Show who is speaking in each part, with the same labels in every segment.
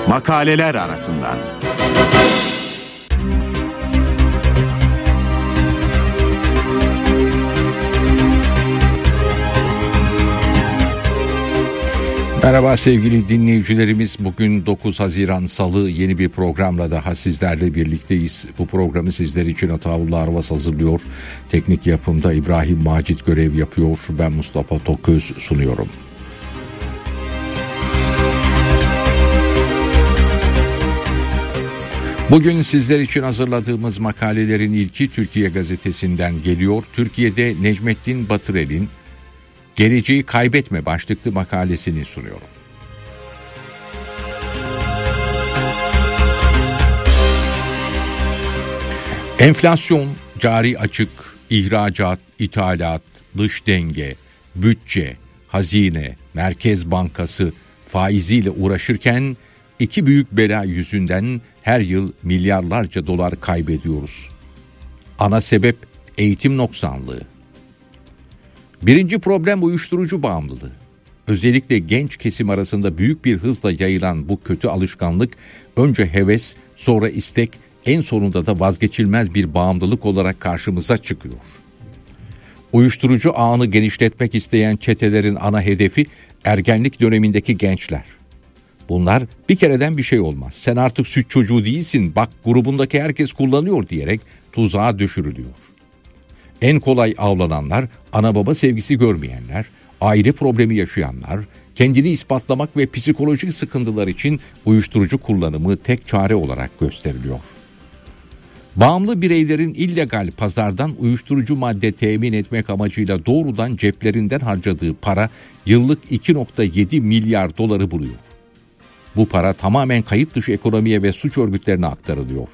Speaker 1: Makaleler arasından.
Speaker 2: Merhaba sevgili dinleyicilerimiz. Bugün 9 Haziran Salı, yeni bir programla daha sizlerle birlikteyiz. Bu programı sizler için Ataullah Arvas hazırlıyor. Teknik yapımda İbrahim Macit görev yapıyor. Ben Mustafa Toköz sunuyorum. Bugün sizler için hazırladığımız makalelerin ilki Türkiye Gazetesi'nden geliyor. Türkiye'de Necmettin Batırel'in "Geleceği Kaybetme" başlıklı makalesini sunuyorum. Enflasyon, cari açık, ihracat, ithalat, dış denge, bütçe, hazine, Merkez Bankası faiziyle uğraşırken iki büyük bela yüzünden her yıl milyarlarca dolar kaybediyoruz. Ana sebep eğitim noksanlığı. Birinci problem uyuşturucu bağımlılığı. Özellikle genç kesim arasında büyük bir hızla yayılan bu kötü alışkanlık önce heves, sonra istek, en sonunda da vazgeçilmez bir bağımlılık olarak karşımıza çıkıyor. Uyuşturucu ağını genişletmek isteyen çetelerin ana hedefi ergenlik dönemindeki gençler. Bunlar bir kereden bir şey olmaz, sen artık süt çocuğu değilsin, bak grubundaki herkes kullanıyor diyerek tuzağa düşürülüyor. En kolay avlananlar, ana baba sevgisi görmeyenler, aile problemi yaşayanlar, kendini ispatlamak ve psikolojik sıkıntılar için uyuşturucu kullanımı tek çare olarak gösteriliyor. Bağımlı bireylerin illegal pazardan uyuşturucu madde temin etmek amacıyla doğrudan ceplerinden harcadığı para yıllık 2,7 milyar doları buluyor. Bu para tamamen kayıt dışı ekonomiye ve suç örgütlerine aktarılıyor.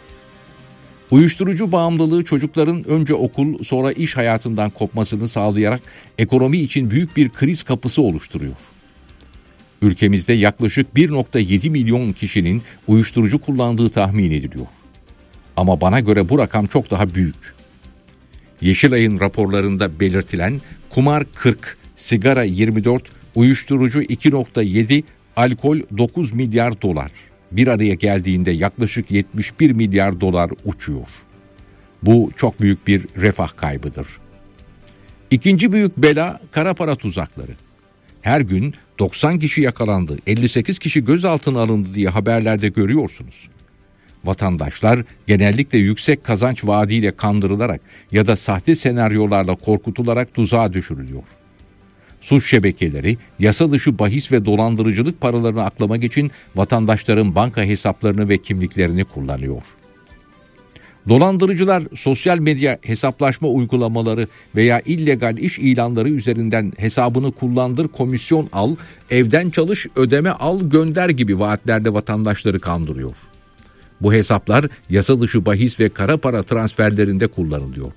Speaker 2: Uyuşturucu bağımlılığı çocukların önce okul, sonra iş hayatından kopmasını sağlayarak ekonomi için büyük bir kriz kapısı oluşturuyor. Ülkemizde yaklaşık 1,7 milyon kişinin uyuşturucu kullandığı tahmin ediliyor. Ama bana göre bu rakam çok daha büyük. Yeşilay'ın raporlarında belirtilen kumar 40, sigara 24, uyuşturucu 2,7, alkol 9 milyar dolar. Bir araya geldiğinde yaklaşık 71 milyar dolar uçuyor. Bu çok büyük bir refah kaybıdır. İkinci büyük bela kara para tuzakları. Her gün 90 kişi yakalandı, 58 kişi gözaltına alındı diye haberlerde görüyorsunuz. Vatandaşlar genellikle yüksek kazanç vaadiyle kandırılarak ya da sahte senaryolarla korkutularak tuzağa düşürülüyor. Suç şebekeleri yasa dışı bahis ve dolandırıcılık paralarını aklamak için vatandaşların banka hesaplarını ve kimliklerini kullanıyor. Dolandırıcılar sosyal medya hesaplaşma uygulamaları veya illegal iş ilanları üzerinden hesabını kullandır, komisyon al, evden çalış, ödeme al, gönder gibi vaatlerle vatandaşları kandırıyor. Bu hesaplar yasa dışı bahis ve kara para transferlerinde kullanılıyor.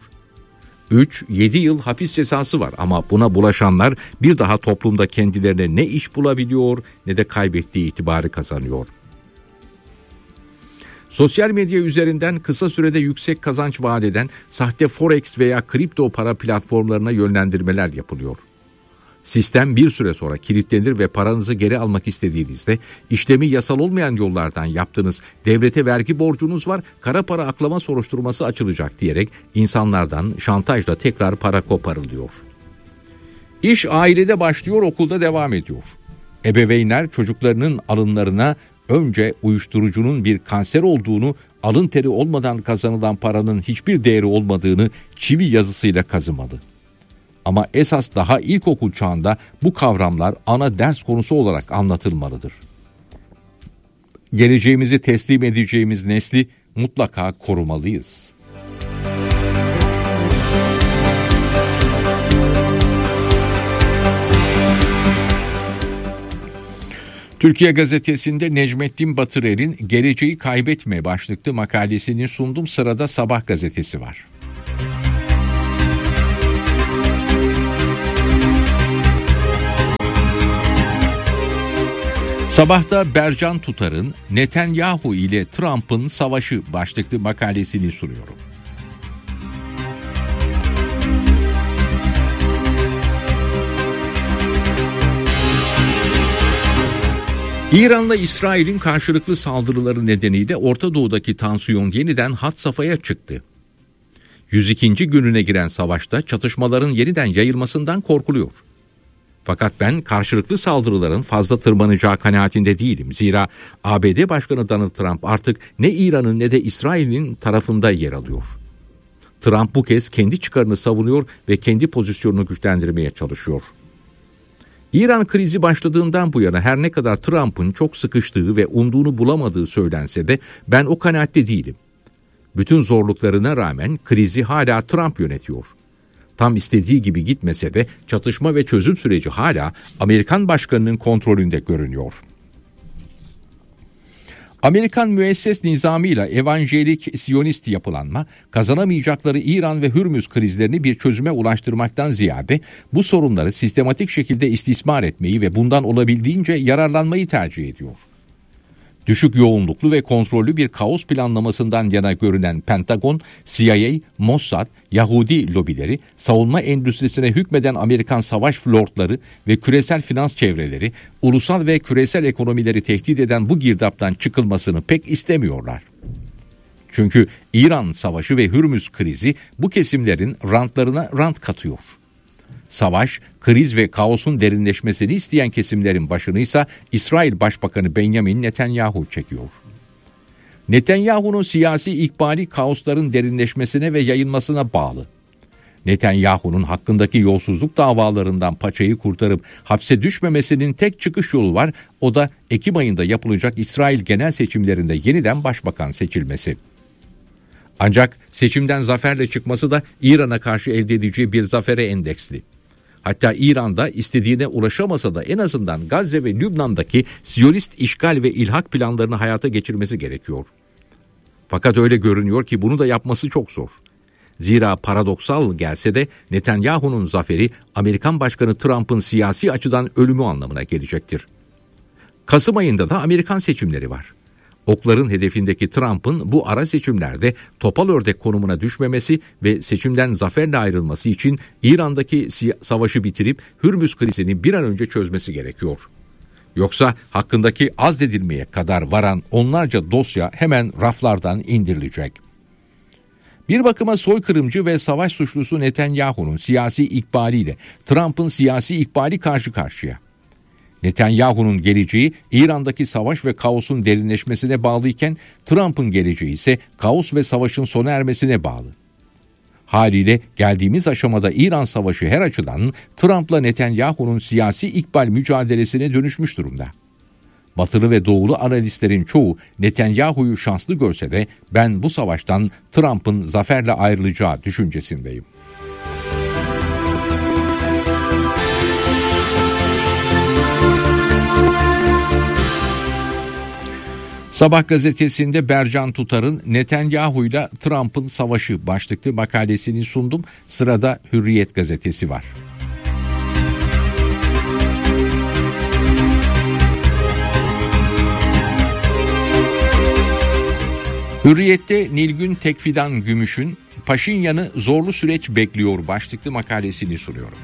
Speaker 2: 3-7 yıl hapis cezası var ama buna bulaşanlar bir daha toplumda kendilerine ne iş bulabiliyor ne de kaybettiği itibarı kazanıyor. Sosyal medya üzerinden kısa sürede yüksek kazanç vaat eden sahte forex veya kripto para platformlarına yönlendirmeler yapılıyor. Sistem bir süre sonra kilitlenir ve paranızı geri almak istediğinizde işlemi yasal olmayan yollardan yaptığınız devlete vergi borcunuz var, kara para aklama soruşturması açılacak diyerek insanlardan şantajla tekrar para koparılıyor. İş ailede başlıyor, okulda devam ediyor. Ebeveynler çocuklarının alınlarına önce uyuşturucunun bir kanser olduğunu, alın teri olmadan kazanılan paranın hiçbir değeri olmadığını çivi yazısıyla kazımalı. Ama esas daha ilkokul çağında bu kavramlar ana ders konusu olarak anlatılmalıdır. Geleceğimizi teslim edeceğimiz nesli mutlaka korumalıyız. Türkiye Gazetesi'nde Necmettin Batırel'in "Geleceği Kaybetme" başlıklı makalesini sundum. Sırada Sabah gazetesi var. Sabah'ta Bercan Tutar'ın "Netanyahu ile Trump'ın savaşı" başlıklı makalesini sunuyorum. İran'la İsrail'in karşılıklı saldırıları nedeniyle Orta Doğu'daki tansiyon yeniden had safhaya çıktı. 102. gününe giren savaşta çatışmaların yeniden yayılmasından korkuluyor. Fakat ben karşılıklı saldırıların fazla tırmanacağı kanaatinde değilim. Zira ABD Başkanı Donald Trump artık ne İran'ın ne de İsrail'in tarafında yer alıyor. Trump bu kez kendi çıkarını savunuyor ve kendi pozisyonunu güçlendirmeye çalışıyor. İran krizi başladığından bu yana her ne kadar Trump'ın çok sıkıştığı ve umduğunu bulamadığı söylense de ben o kanaatte değilim. Bütün zorluklarına rağmen krizi hala Trump yönetiyor. Tam istediği gibi gitmese de çatışma ve çözüm süreci hala Amerikan başkanının kontrolünde görünüyor. Amerikan müesses nizamıyla evanjelik siyonist yapılanma, kazanamayacakları İran ve Hürmüz krizlerini bir çözüme ulaştırmaktan ziyade bu sorunları sistematik şekilde istismar etmeyi ve bundan olabildiğince yararlanmayı tercih ediyor. Düşük yoğunluklu ve kontrollü bir kaos planlamasından yana görünen Pentagon, CIA, Mossad, Yahudi lobileri, savunma endüstrisine hükmeden Amerikan savaş lordları ve küresel finans çevreleri, ulusal ve küresel ekonomileri tehdit eden bu girdaptan çıkılmasını pek istemiyorlar. Çünkü İran savaşı ve Hürmüz krizi bu kesimlerin rantlarına rant katıyor. Savaş, kriz ve kaosun derinleşmesini isteyen kesimlerin başını ise İsrail Başbakanı Benjamin Netanyahu çekiyor. Netanyahu'nun siyasi ikbali kaosların derinleşmesine ve yayılmasına bağlı. Netanyahu'nun hakkındaki yolsuzluk davalarından paçayı kurtarıp hapse düşmemesinin tek çıkış yolu var, o da Ekim ayında yapılacak İsrail genel seçimlerinde yeniden başbakan seçilmesi. Ancak seçimden zaferle çıkması da İran'a karşı elde edeceği bir zafere endeksli. Hatta İran'da istediğine ulaşamasa da en azından Gazze ve Lübnan'daki Siyonist işgal ve ilhak planlarını hayata geçirmesi gerekiyor. Fakat öyle görünüyor ki bunu da yapması çok zor. Zira paradoksal gelse de Netanyahu'nun zaferi Amerikan Başkanı Trump'ın siyasi açıdan ölümü anlamına gelecektir. Kasım ayında da Amerikan seçimleri var. Okların hedefindeki Trump'ın bu ara seçimlerde topal ördek konumuna düşmemesi ve seçimden zaferle ayrılması için İran'daki savaşı bitirip Hürmüz krizini bir an önce çözmesi gerekiyor. Yoksa hakkındaki azledilmeye kadar varan onlarca dosya hemen raflardan indirilecek. Bir bakıma soykırımcı ve savaş suçlusu Netanyahu'nun siyasi ikbaliyle Trump'ın siyasi ikbali karşı karşıya. Netanyahu'nun geleceği İran'daki savaş ve kaosun derinleşmesine bağlıyken Trump'ın geleceği ise kaos ve savaşın sona ermesine bağlı. Haliyle geldiğimiz aşamada İran savaşı her açıdan Trump'la Netanyahu'nun siyasi ikbal mücadelesine dönüşmüş durumda. Batılı ve doğulu analistlerin çoğu Netanyahu'yu şanslı görse de ben bu savaştan Trump'ın zaferle ayrılacağı düşüncesindeyim. Sabah gazetesinde Bercan Tutar'ın Netanyahu'yla Trump'ın savaşı başlıklı makalesini sundum. Sırada Hürriyet gazetesi var. Hürriyet'te Nilgün Tekfidan Gümüş'ün Paşinyan'ı zorlu süreç bekliyor başlıklı makalesini sunuyorum.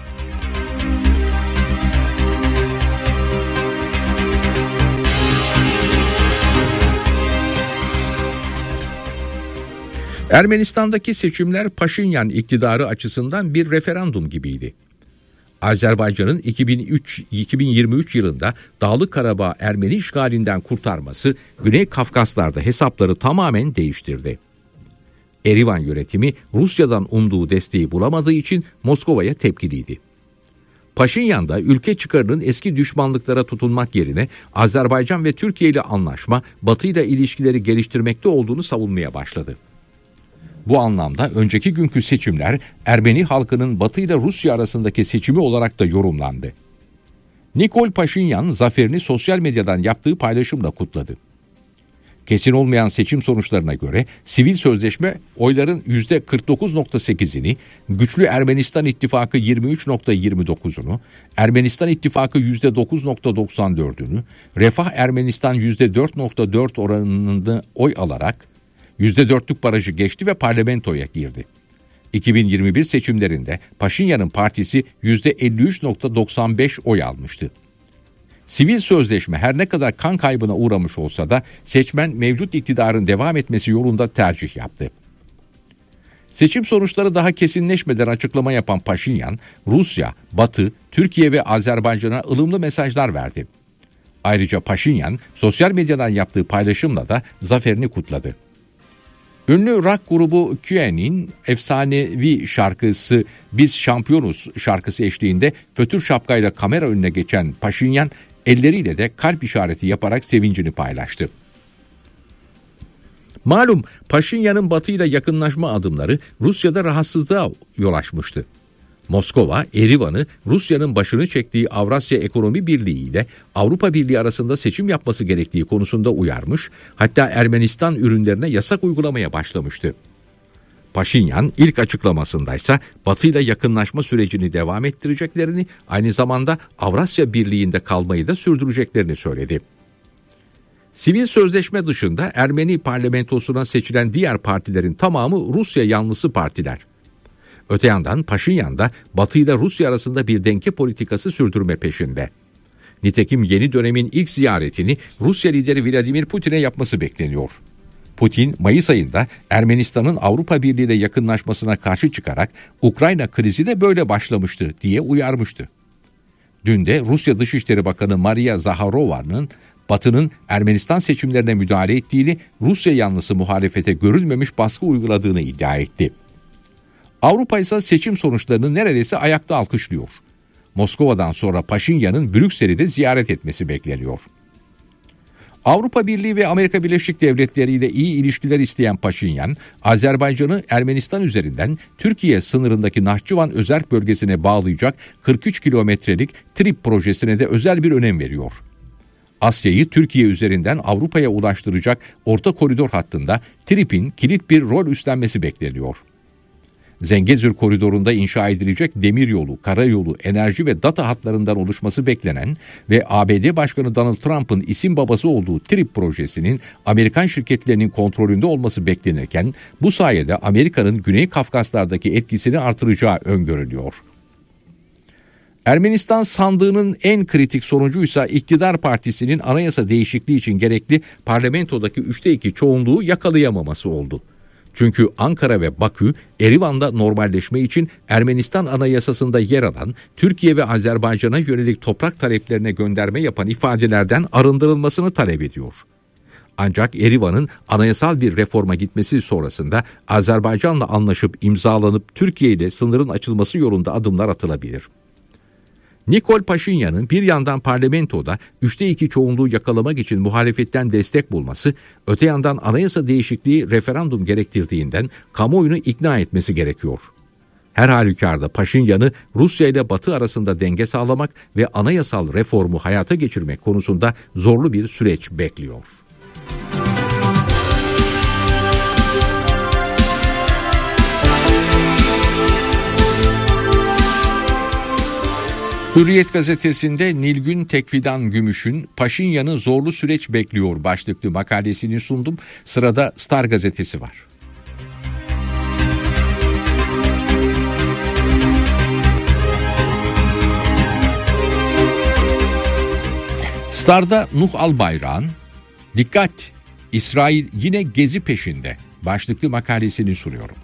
Speaker 2: Ermenistan'daki seçimler Paşinyan iktidarı açısından bir referandum gibiydi. Azerbaycan'ın 2023 yılında Dağlık Karabağ Ermeni işgalinden kurtarması Güney Kafkaslar'da hesapları tamamen değiştirdi. Erivan yönetimi Rusya'dan umduğu desteği bulamadığı için Moskova'ya tepkiliydi. Paşinyan da ülke çıkarının eski düşmanlıklara tutunmak yerine Azerbaycan ve Türkiye ile anlaşma, Batı ile ilişkileri geliştirmekte olduğunu savunmaya başladı. Bu anlamda önceki günkü seçimler Ermeni halkının Batı ile Rusya arasındaki seçimi olarak da yorumlandı. Nikol Paşinyan zaferini sosyal medyadan yaptığı paylaşımla kutladı. Kesin olmayan seçim sonuçlarına göre sivil sözleşme oyların %49.8'ini, Güçlü Ermenistan İttifakı 23.29'unu, Ermenistan İttifakı %9.94'ünü, Refah Ermenistan %4.4 oranında oy alarak %4'lük barajı geçti ve parlamentoya girdi. 2021 seçimlerinde Paşinyan'ın partisi %53.95 oy almıştı. Sivil sözleşme her ne kadar kan kaybına uğramış olsa da seçmen mevcut iktidarın devam etmesi yolunda tercih yaptı. Seçim sonuçları daha kesinleşmeden açıklama yapan Paşinyan, Rusya, Batı, Türkiye ve Azerbaycan'a ılımlı mesajlar verdi. Ayrıca Paşinyan, sosyal medyadan yaptığı paylaşımla da zaferini kutladı. Ünlü rock grubu QAnon efsanevi şarkısı "Biz Şampiyonuz" şarkısı eşliğinde fötür şapkayla kamera önüne geçen Paşinyan, elleriyle de kalp işareti yaparak sevincini paylaştı. Malum Paşinyan'ın Batı'yla yakınlaşma adımları Rusya'da rahatsızlığa yol açmıştı. Moskova, Erivan'ı Rusya'nın başını çektiği Avrasya Ekonomi Birliği ile Avrupa Birliği arasında seçim yapması gerektiği konusunda uyarmış, hatta Ermenistan ürünlerine yasak uygulamaya başlamıştı. Paşinyan ilk açıklamasındaysa Batı'yla yakınlaşma sürecini devam ettireceklerini, aynı zamanda Avrasya Birliği'nde kalmayı da sürdüreceklerini söyledi. Sivil sözleşme dışında Ermeni parlamentosuna seçilen diğer partilerin tamamı Rusya yanlısı partiler. Öte yandan Paşinyan da Batı ile Rusya arasında bir denge politikası sürdürme peşinde. Nitekim yeni dönemin ilk ziyaretini Rusya lideri Vladimir Putin'e yapması bekleniyor. Putin, Mayıs ayında Ermenistan'ın Avrupa Birliği ile yakınlaşmasına karşı çıkarak Ukrayna krizi de böyle başlamıştı diye uyarmıştı. Dün de Rusya Dışişleri Bakanı Maria Zaharova'nın Batı'nın Ermenistan seçimlerine müdahale ettiğini, Rusya yanlısı muhalefete görülmemiş baskı uyguladığını iddia etti. Avrupa ise seçim sonuçlarını neredeyse ayakta alkışlıyor. Moskova'dan sonra Paşinyan'ın Brüksel'i de ziyaret etmesi bekleniyor. Avrupa Birliği ve Amerika Birleşik Devletleri ile iyi ilişkiler isteyen Paşinyan, Azerbaycan'ı Ermenistan üzerinden Türkiye sınırındaki Nahçıvan özerk bölgesine bağlayacak 43 kilometrelik TRIP projesine de özel bir önem veriyor. Asya'yı Türkiye üzerinden Avrupa'ya ulaştıracak orta koridor hattında TRIP'in kilit bir rol üstlenmesi bekleniyor. Zengezur koridorunda inşa edilecek demiryolu, karayolu, enerji ve data hatlarından oluşması beklenen ve ABD Başkanı Donald Trump'ın isim babası olduğu TRIP projesinin Amerikan şirketlerinin kontrolünde olması beklenirken, bu sayede Amerika'nın Güney Kafkaslardaki etkisini artıracağı öngörülüyor. Ermenistan sandığının en kritik sonucuysa iktidar partisinin anayasa değişikliği için gerekli parlamentodaki 2/3 çoğunluğu yakalayamaması oldu. Çünkü Ankara ve Bakü, Erivan'da normalleşme için Ermenistan anayasasında yer alan Türkiye ve Azerbaycan'a yönelik toprak taleplerine gönderme yapan ifadelerden arındırılmasını talep ediyor. Ancak Erivan'ın anayasal bir reforma gitmesi sonrasında Azerbaycan'la anlaşıp imzalanıp Türkiye ile sınırın açılması yolunda adımlar atılabilir. Nikol Paşinyan'ın bir yandan parlamentoda 2/3 çoğunluğu yakalamak için muhalefetten destek bulması, öte yandan anayasa değişikliği referandum gerektirdiğinden kamuoyunu ikna etmesi gerekiyor. Her halükarda Paşinyan'ı Rusya ile Batı arasında denge sağlamak ve anayasal reformu hayata geçirmek konusunda zorlu bir süreç bekliyor. Hürriyet gazetesinde Nilgün Tekfidan Gümüş'ün "Paşinyan'ı zorlu süreç bekliyor" başlıklı makalesini sundum. Sırada Star gazetesi var. Star'da Nuh Albayrak'ın "Dikkat! İsrail yine gezi peşinde" başlıklı makalesini sunuyorum.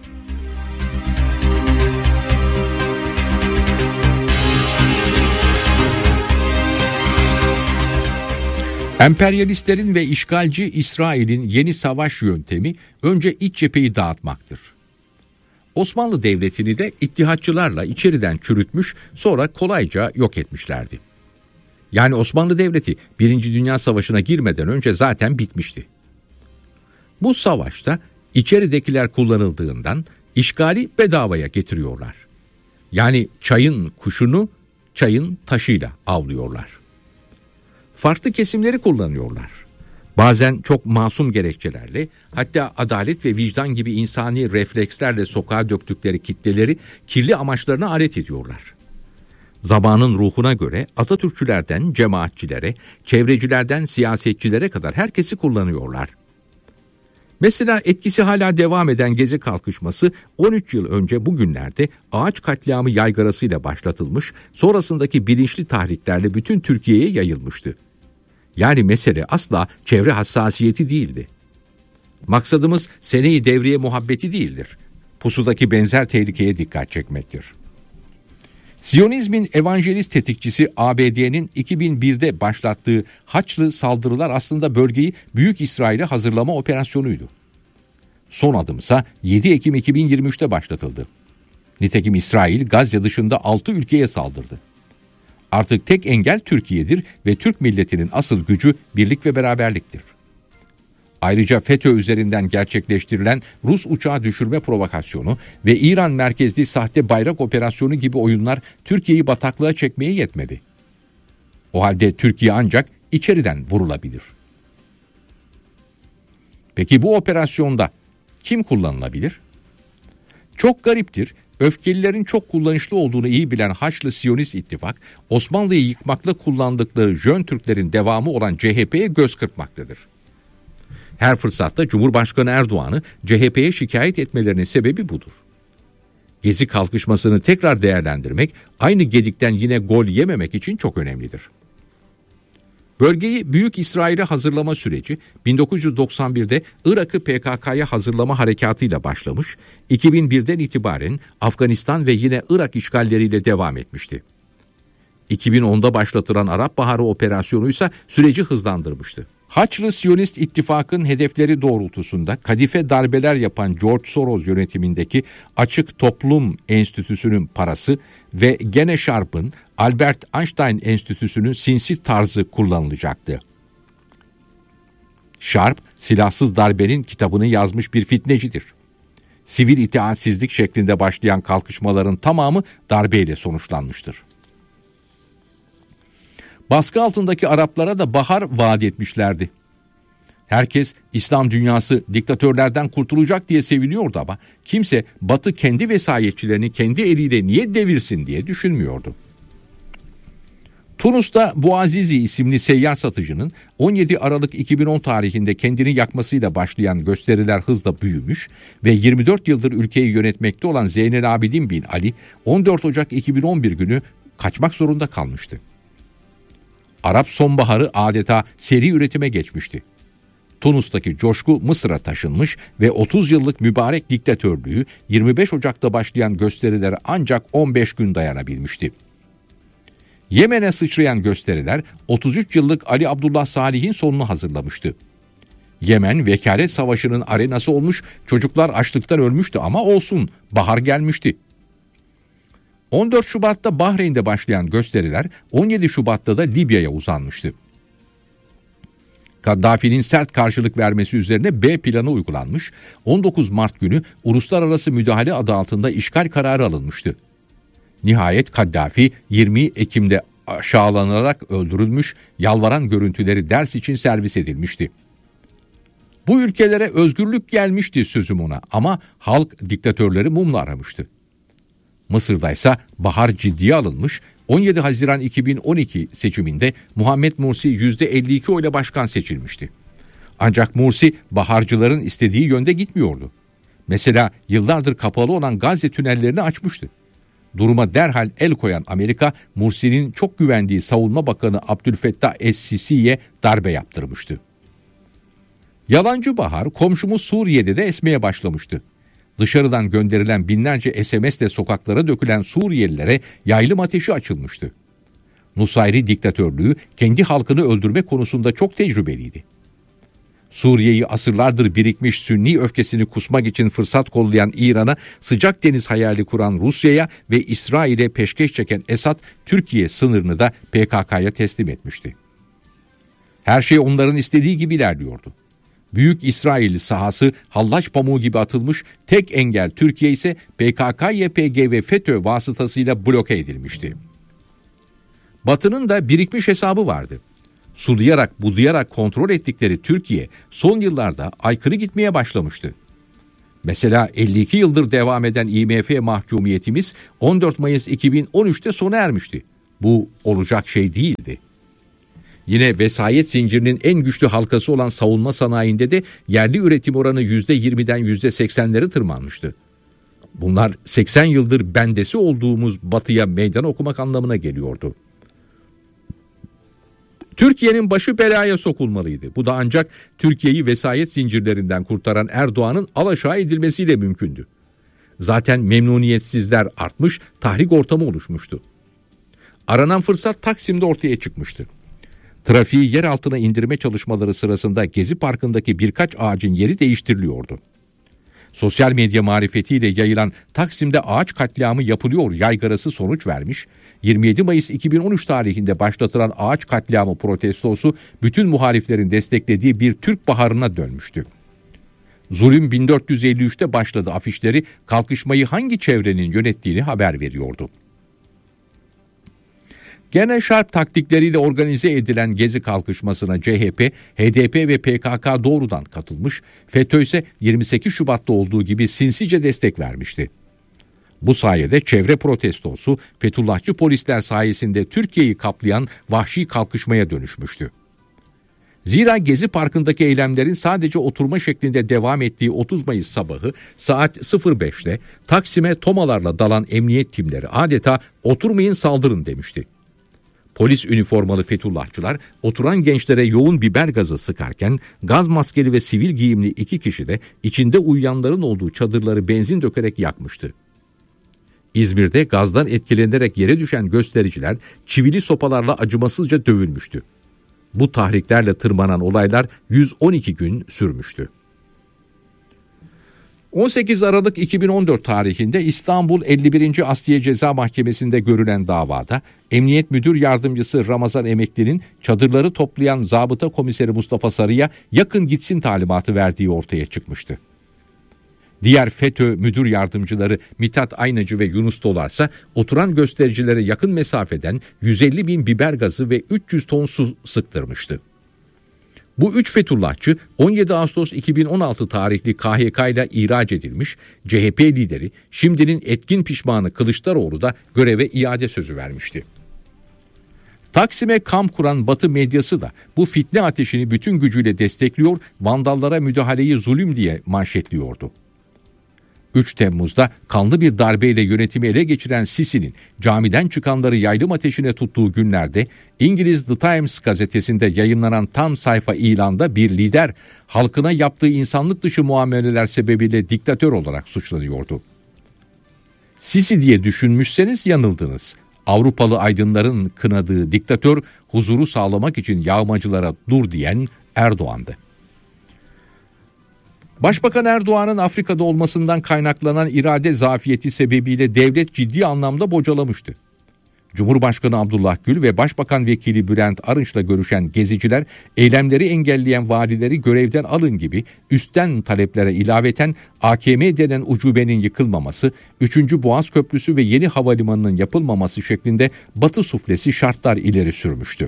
Speaker 2: Emperyalistlerin ve işgalci İsrail'in yeni savaş yöntemi önce iç cepheyi dağıtmaktır. Osmanlı Devleti'ni de ittihatçılarla içeriden çürütmüş, sonra kolayca yok etmişlerdi. Yani Osmanlı Devleti 1. Dünya Savaşı'na girmeden önce zaten bitmişti. Bu savaşta içeridekiler kullanıldığından işgali bedavaya getiriyorlar. Yani çayın kuşunu çayın taşıyla avlıyorlar. Farklı kesimleri kullanıyorlar. Bazen çok masum gerekçelerle, hatta adalet ve vicdan gibi insani reflekslerle sokağa döktükleri kitleleri kirli amaçlarına alet ediyorlar. Zamanın ruhuna göre Atatürkçülerden cemaatçilere, çevrecilerden siyasetçilere kadar herkesi kullanıyorlar. Mesela etkisi hala devam eden Gezi kalkışması 13 yıl önce bugünlerde ağaç katliamı yaygarasıyla başlatılmış, sonrasındaki bilinçli tahriklerle bütün Türkiye'ye yayılmıştı. Yani mesele asla çevre hassasiyeti değildi. Maksadımız seneyi devriye muhabbeti değildir. Pusudaki benzer tehlikeye dikkat çekmektir. Siyonizmin evangelist tetikçisi ABD'nin 2001'de başlattığı Haçlı saldırılar aslında bölgeyi Büyük İsrail'e hazırlama operasyonuydu. Son adımsa 7 Ekim 2023'te başlatıldı. Nitekim İsrail Gazze dışında 6 ülkeye saldırdı. Artık tek engel Türkiye'dir ve Türk milletinin asıl gücü birlik ve beraberliktir. Ayrıca FETÖ üzerinden gerçekleştirilen Rus uçağı düşürme provokasyonu ve İran merkezli sahte bayrak operasyonu gibi oyunlar Türkiye'yi bataklığa çekmeye yetmedi. O halde Türkiye ancak içeriden vurulabilir. Peki bu operasyonda kim kullanılabilir? Çok gariptir. Öfkelilerin çok kullanışlı olduğunu iyi bilen Haçlı Siyonist İttifak, Osmanlı'yı yıkmakla kullandıkları Jön Türklerin devamı olan CHP'ye göz kırpmaktadır. Her fırsatta Cumhurbaşkanı Erdoğan'ı CHP'ye şikayet etmelerinin sebebi budur. Gezi kalkışmasını tekrar değerlendirmek, aynı gedikten yine gol yememek için çok önemlidir. Bölgeyi Büyük İsrail'e hazırlama süreci 1991'de Irak'ı PKK'ya hazırlama harekatıyla başlamış, 2001'den itibaren Afganistan ve yine Irak işgalleriyle devam etmişti. 2010'da başlatılan Arap Baharı operasyonu ise süreci hızlandırmıştı. Haçlı Siyonist İttifak'ın hedefleri doğrultusunda kadife darbeler yapan George Soros yönetimindeki Açık Toplum Enstitüsü'nün parası ve Gene Sharp'ın Albert Einstein Enstitüsü'nün sinsi tarzı kullanılacaktı. Sharp, silahsız darbenin kitabını yazmış bir fitnecidir. Sivil itaatsizlik şeklinde başlayan kalkışmaların tamamı darbeyle sonuçlanmıştır. Baskı altındaki Araplara da bahar vaat etmişlerdi. Herkes İslam dünyası diktatörlerden kurtulacak diye seviniyordu ama kimse Batı kendi vesayetçilerini kendi eliyle niye devirsin diye düşünmüyordu. Tunus'ta Bouazizi isimli seyyar satıcının 17 Aralık 2010 tarihinde kendini yakmasıyla başlayan gösteriler hızla büyümüş ve 24 yıldır ülkeyi yönetmekte olan Zeynel Abidin bin Ali 14 Ocak 2011 günü kaçmak zorunda kalmıştı. Arap sonbaharı adeta seri üretime geçmişti. Tunus'taki coşku Mısır'a taşınmış ve 30 yıllık mübarek diktatörlüğü 25 Ocak'ta başlayan gösterilere ancak 15 gün dayanabilmişti. Yemen'e sıçrayan gösteriler 33 yıllık Ali Abdullah Salih'in sonunu hazırlamıştı. Yemen vekalet savaşının arenası olmuş, çocuklar açlıktan ölmüştü ama olsun, bahar gelmişti. 14 Şubat'ta Bahreyn'de başlayan gösteriler 17 Şubat'ta da Libya'ya uzanmıştı. Kaddafi'nin sert karşılık vermesi üzerine B planı uygulanmış, 19 Mart günü uluslararası müdahale adı altında işgal kararı alınmıştı. Nihayet Kaddafi 20 Ekim'de aşağılanarak öldürülmüş, yalvaran görüntüleri ders için servis edilmişti. Bu ülkelere özgürlük gelmişti sözüm ona ama halk diktatörleri mumla aramıştı. Mısır'da ise bahar ciddiye alınmış, 17 Haziran 2012 seçiminde Muhammed Mursi %52 oyla başkan seçilmişti. Ancak Mursi baharcıların istediği yönde gitmiyordu. Mesela yıllardır kapalı olan Gazze tünellerini açmıştı. Duruma derhal el koyan Amerika, Mursi'nin çok güvendiği Savunma Bakanı Abdülfettah Es-Sisi'ye darbe yaptırmıştı. Yalancı bahar komşumuz Suriye'de de esmeye başlamıştı. Dışarıdan gönderilen binlerce SMS'le sokaklara dökülen Suriyelilere yaylım ateşi açılmıştı. Nusayri diktatörlüğü kendi halkını öldürme konusunda çok tecrübeliydi. Suriye'yi asırlardır birikmiş Sünni öfkesini kusmak için fırsat kollayan İran'a sıcak deniz hayali kuran Rusya'ya ve İsrail'e peşkeş çeken Esad, Türkiye sınırını da PKK'ya teslim etmişti. Her şey onların istediği gibi ilerliyordu. Büyük İsrail sahası hallaç pamuğu gibi atılmış, tek engel Türkiye ise PKK, YPG ve FETÖ vasıtasıyla bloke edilmişti. Batı'nın da birikmiş hesabı vardı. Sulayarak, budayarak kontrol ettikleri Türkiye son yıllarda aykırı gitmeye başlamıştı. Mesela 52 yıldır devam eden IMF mahkumiyetimiz 14 Mayıs 2013'te sona ermişti. Bu olacak şey değildi. Yine vesayet zincirinin en güçlü halkası olan savunma sanayinde de yerli üretim oranı %20'den %80'lere tırmanmıştı. Bunlar 80 yıldır bendesi olduğumuz batıya meydan okumak anlamına geliyordu. Türkiye'nin başı belaya sokulmalıydı. Bu da ancak Türkiye'yi vesayet zincirlerinden kurtaran Erdoğan'ın alaşağı edilmesiyle mümkündü. Zaten memnuniyetsizler artmış, tahrik ortamı oluşmuştu. Aranan fırsat Taksim'de ortaya çıkmıştı. Trafiği yer altına indirme çalışmaları sırasında Gezi Parkı'ndaki birkaç ağacın yeri değiştiriliyordu. Sosyal medya marifetiyle yayılan Taksim'de ağaç katliamı yapılıyor yaygarası sonuç vermiş, 27 Mayıs 2013 tarihinde başlatılan ağaç katliamı protestosu bütün muhaliflerin desteklediği bir Türk baharına dönmüştü. Zulüm 1453'te başladı afişleri kalkışmayı hangi çevrenin yönettiğini haber veriyordu. Gene şarp taktikleriyle organize edilen Gezi kalkışmasına CHP, HDP ve PKK doğrudan katılmış, FETÖ ise 28 Şubat'ta olduğu gibi sinsice destek vermişti. Bu sayede çevre protestosu Fethullahçı polisler sayesinde Türkiye'yi kaplayan vahşi kalkışmaya dönüşmüştü. Zira Gezi Parkı'ndaki eylemlerin sadece oturma şeklinde devam ettiği 30 Mayıs sabahı saat 05'te Taksim'e tomalarla dalan emniyet timleri adeta oturmayın saldırın demişti. Polis üniformalı Fethullahçılar oturan gençlere yoğun biber gazı sıkarken gaz maskeli ve sivil giyimli 2 kişi de içinde uyuyanların olduğu çadırları benzin dökerek yakmıştı. İzmir'de gazdan etkilenerek yere düşen göstericiler çivili sopalarla acımasızca dövülmüştü. Bu tahriklerle tırmanan olaylar 112 gün sürmüştü. 18 Aralık 2014 tarihinde İstanbul 51. Asliye Ceza Mahkemesi'nde görülen davada Emniyet Müdür Yardımcısı Ramazan Emekli'nin çadırları toplayan zabıta komiseri Mustafa Sarı'ya yakın gitsin talimatı verdiği ortaya çıkmıştı. Diğer FETÖ müdür yardımcıları Mithat Aynacı ve Yunus Dolarsa oturan göstericilere yakın mesafeden 150 bin biber gazı ve 300 ton su sıktırmıştı. Bu 3 Fethullahçı 17 Ağustos 2016 tarihli KHK ile ihraç edilmiş, CHP lideri şimdinin etkin pişmanı Kılıçdaroğlu da göreve iade sözü vermişti. Taksim'e kamp kuran Batı medyası da bu fitne ateşini bütün gücüyle destekliyor, vandallara müdahaleyi zulüm diye manşetliyordu. 3 Temmuz'da kanlı bir darbeyle yönetimi ele geçiren Sisi'nin camiden çıkanları yaylım ateşine tuttuğu günlerde İngiliz The Times gazetesinde yayınlanan tam sayfa ilanda bir lider halkına yaptığı insanlık dışı muameleler sebebiyle diktatör olarak suçlanıyordu. Sisi diye düşünmüşseniz yanıldınız. Avrupalı aydınların kınadığı diktatör huzuru sağlamak için yağmacılara dur diyen Erdoğan'dı. Başbakan Erdoğan'ın Afrika'da olmasından kaynaklanan irade zafiyeti sebebiyle devlet ciddi anlamda bocalamıştı. Cumhurbaşkanı Abdullah Gül ve Başbakan Vekili Bülent Arınç'la görüşen geziciler, eylemleri engelleyen valileri görevden alın gibi üstten taleplere ilaveten AKM denen ucubenin yıkılmaması, 3. Boğaz Köprüsü ve yeni havalimanının yapılmaması şeklinde Batı suflesi şartlar ileri sürmüştü.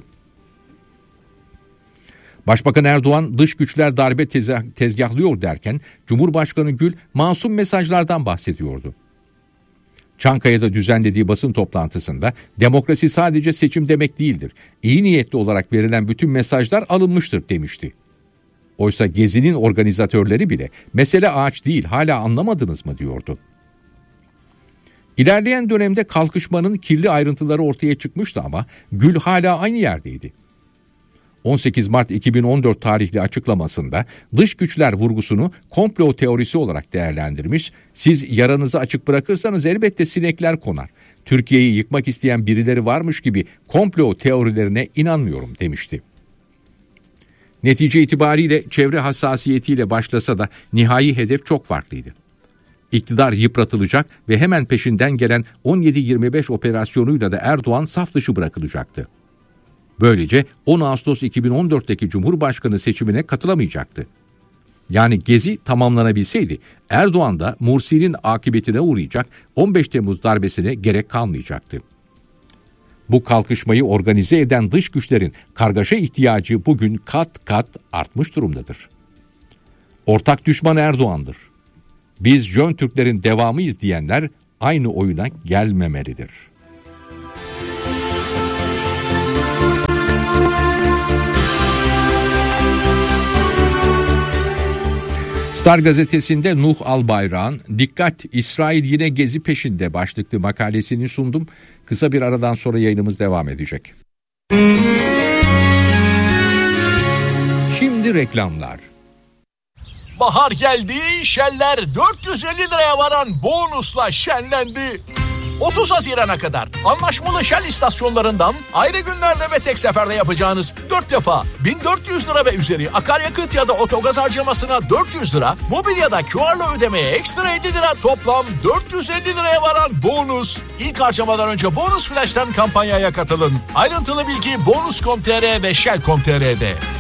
Speaker 2: Başbakan Erdoğan dış güçler darbe tezgahlıyor derken Cumhurbaşkanı Gül masum mesajlardan bahsediyordu. Çankaya'da düzenlediği basın toplantısında demokrasi sadece seçim demek değildir. İyi niyetli olarak verilen bütün mesajlar alınmıştır demişti. Oysa Gezi'nin organizatörleri bile mesele ağaç değil hala anlamadınız mı diyordu. İlerleyen dönemde kalkışmanın kirli ayrıntıları ortaya çıkmıştı ama Gül hala aynı yerdeydi. 18 Mart 2014 tarihli açıklamasında dış güçler vurgusunu komplo teorisi olarak değerlendirmiş, siz yaranızı açık bırakırsanız elbette sinekler konar. Türkiye'yi yıkmak isteyen birileri varmış gibi komplo teorilerine inanmıyorum demişti. Netice itibariyle çevre hassasiyetiyle başlasa da nihai hedef çok farklıydı. İktidar yıpratılacak ve hemen peşinden gelen 17-25 operasyonuyla da Erdoğan saf dışı bırakılacaktı. Böylece 10 Ağustos 2014'teki Cumhurbaşkanı seçimine katılamayacaktı. Yani Gezi tamamlanabilseydi Erdoğan da Mursi'nin akıbetine uğrayacak, 15 Temmuz darbesine gerek kalmayacaktı. Bu kalkışmayı organize eden dış güçlerin kargaşa ihtiyacı bugün kat kat artmış durumdadır. Ortak düşman Erdoğan'dır. Biz Jön Türklerin devamıyız diyenler aynı oyuna gelmemelidir. Star gazetesinde Nuh Albayrak'ın "Dikkat, İsrail yine gezi peşinde" başlıklı makalesini sundum. Kısa bir aradan sonra yayınımız devam edecek. Şimdi reklamlar.
Speaker 1: Bahar geldi, Shell'ler 450 liraya varan bonusla şenlendi. 30 Haziran'a kadar anlaşmalı Shell istasyonlarından ayrı günlerde ve tek seferde yapacağınız 4 defa 1400 lira ve üzeri akaryakıt ya da otogaz harcamasına 400 lira, mobilyada QR'la ödemeye ekstra 50 lira, toplam 450 liraya varan bonus. İlk harcamadan önce Bonus Flash'tan kampanyaya katılın. Ayrıntılı bilgi bonus.com.tr ve Shell.com.tr'de.